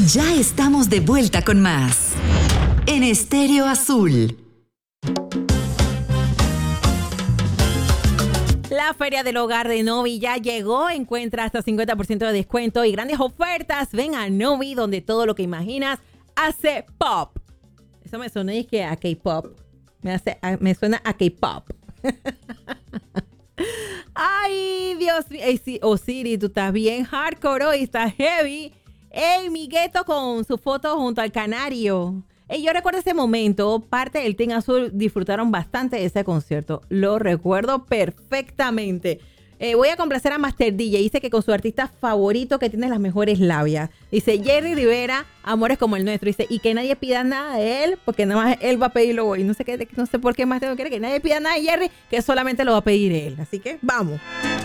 Ya estamos de vuelta con más en Estéreo Azul. La Feria del Hogar de Novi ya llegó. Encuentra hasta 50% de descuento y grandes ofertas. Ven a Novi, donde todo lo que imaginas hace pop. Eso me suena y que a K-pop. Me suena a K-pop. Ay, Dios mío. Siri, tú estás bien hardcore hoy, estás heavy. Ey, Migueto con su foto junto al canario. Yo recuerdo ese momento, parte del Team Azul disfrutaron bastante de ese concierto. Lo recuerdo perfectamente. Voy a complacer a Master DJ. Dice que con su artista favorito que tiene las mejores labias. Dice Jerry Rivera, amores como el nuestro. Dice, y que nadie pida nada de él, porque nada más él va a pedirlo hoy. No sé por qué más tengo que querer que nadie pida nada de Jerry, que solamente lo va a pedir él. Así que vamos.